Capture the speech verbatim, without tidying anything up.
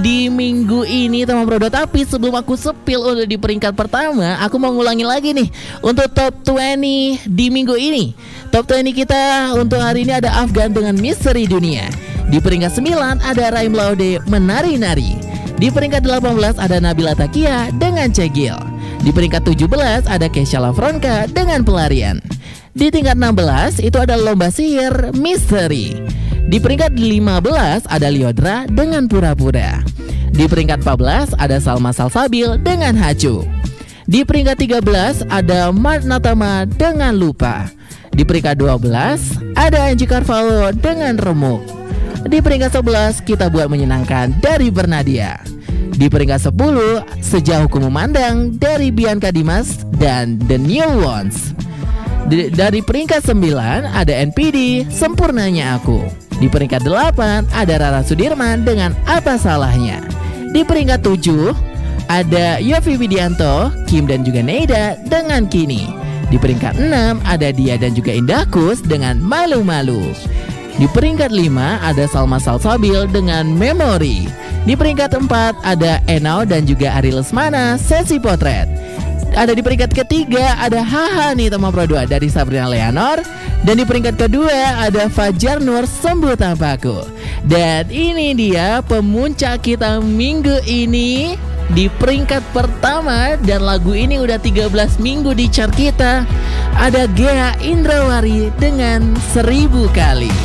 di minggu ini teman Brodo. Tapi sebelum aku sepil udah di peringkat pertama, aku mau ngulangi lagi nih untuk top dua puluh di minggu ini. Top dua puluh kita untuk hari ini ada Afgan dengan Misteri Dunia. Di peringkat sembilan ada Raim Laude Menari-Nari. Di peringkat delapan belas ada Nabila Takia dengan Cegil. Di peringkat tujuh belas ada Kesha Lavronka dengan Pelarian. Di tingkat enam belas itu ada Lomba Sihir Misteri. Di peringkat lima belas ada Liodra dengan Pura-Pura. Di peringkat empat belas ada Salma Salsabil dengan Hacu. Di peringkat tiga belas ada Mart Natama dengan Lupa. Di peringkat dua belas ada Angie Carvalho dengan Remuk. Di peringkat sebelas kita buat menyenangkan dari Bernadia. Di peringkat sepuluh Sejauh Ku Memandang dari Bianca Dimas dan The New Ones. Di, dari peringkat sembilan ada N P D Sempurnanya Aku. Di peringkat delapan ada Rara Sudirman dengan Apa Salahnya. Di peringkat tujuh ada Yovie Widianto, Kim dan juga Neida dengan Kini. Di peringkat enam ada Dia dan juga Indah Kus dengan Malu-Malu. Di peringkat lima ada Salma Salsabil dengan Memori. Di peringkat empat ada Enau dan juga Ari Lesmana Sesi Potret. Ada di peringkat ketiga ada Haha nih teman Pro dua dari Sabrina Leonor. Dan di peringkat kedua ada Fajar Nur Sembuh Tanpaku. Dan ini dia pemuncak kita minggu ini di peringkat pertama. Dan lagu ini udah tiga belas minggu di chart kita. Ada Ghea Indrawari dengan Seribu Kali.